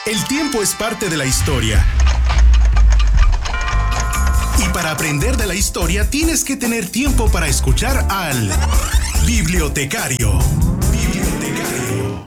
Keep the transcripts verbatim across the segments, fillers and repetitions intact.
El tiempo es parte de la historia. Y para aprender de la historia tienes que tener tiempo para escuchar al bibliotecario. Bibliotecario.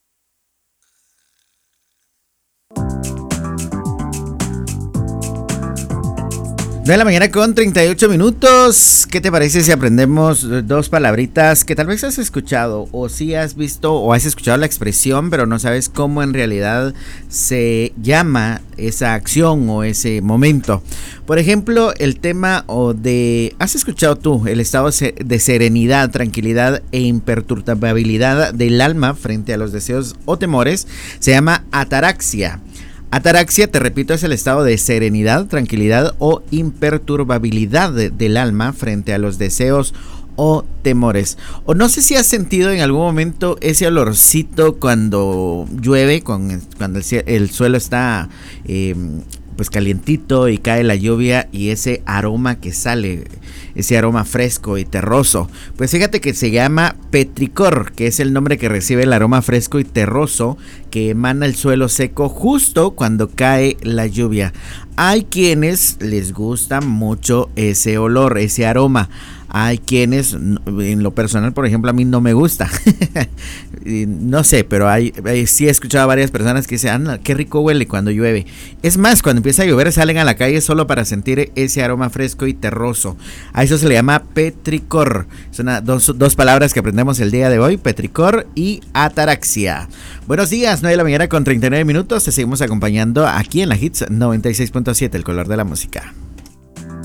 De la mañana con treinta y ocho minutos. ¿Qué te parece si aprendemos dos palabritas que tal vez has escuchado o si has visto o has escuchado la expresión, pero no sabes cómo en realidad se llama esa acción o ese momento? Por ejemplo, el tema o de... ¿Has escuchado tú el estado de serenidad, tranquilidad e imperturbabilidad del alma frente a los deseos o temores? Se llama ataraxia. Ataraxia, te repito, es el estado de serenidad, tranquilidad o imperturbabilidad de, del alma frente a los deseos o temores. O no sé si has sentido en algún momento ese olorcito cuando llueve, con, cuando el, el suelo está eh, pues calientito y cae la lluvia y ese aroma que sale, ese aroma fresco y terroso. Pues fíjate que se llama petricor, que es el nombre que recibe el aroma fresco y terroso que emana el suelo seco justo cuando cae la lluvia. Hay quienes les gusta mucho ese olor, ese aroma. Hay quienes, en lo personal, por ejemplo, a mí no me gusta. No sé, pero hay, hay, sí he escuchado a varias personas que dicen, ah, qué rico huele cuando llueve. Es más, cuando empieza a llover salen a la calle solo para sentir ese aroma fresco y terroso. A eso se le llama petricor. Son dos, dos palabras que aprendemos el día de hoy, petricor y ataraxia. Buenos días, nueve de la mañana con treinta y nueve minutos. Te seguimos acompañando aquí en la Hits noventa y seis punto siete, el color de la música.